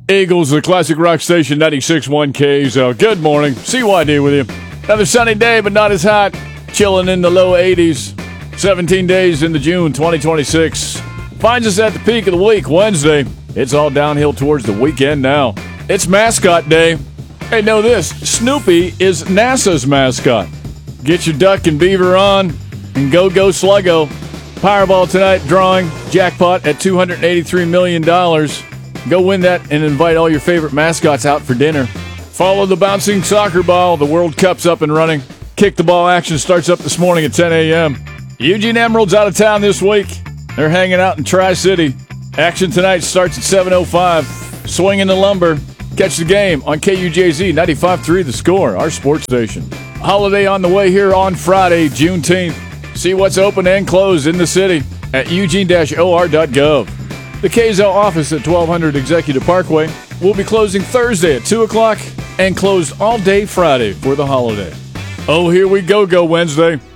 Eagles, the classic rock station, 96.1 KZO. Good morning. CYD with you. Another sunny day, but not as hot. Chilling in the low 80s. 17 days into June 2026. Finds us at the peak of the week, Wednesday. It's all downhill towards the weekend now. It's mascot day. Hey, know this. Snoopy is NASA's mascot. Get your duck and beaver on and go Sluggo. Powerball tonight drawing. Jackpot at $283 million. Go win that and invite all your favorite mascots out for dinner. Follow the bouncing soccer ball. The World Cup's up and running. Kick the ball action starts up this morning at 10 a.m. Eugene Emerald's out of town this week. They're hanging out in Tri-City. Action tonight starts at 7:05. Swinging the lumber. Catch the game on KUJZ 95.3 The Score, our sports station. Holiday on the way here on Friday, Juneteenth. See what's open and closed in the city at eugene-or.gov. The KZO office at 1200 Executive Parkway will be closing Thursday at 2 o'clock and closed all day Friday for the holiday. Oh, here we go Wednesday.